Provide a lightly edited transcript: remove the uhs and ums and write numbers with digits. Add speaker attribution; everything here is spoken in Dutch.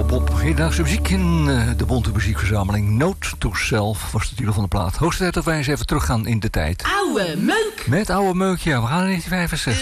Speaker 1: Op hedendaagse muziek in de bonte muziekverzameling Note to Self was de titel van de plaat. Hoogste tijd dat wij eens even teruggaan in de tijd.
Speaker 2: Oude meuk!
Speaker 1: Met oude meuk, ja. We gaan in 1965.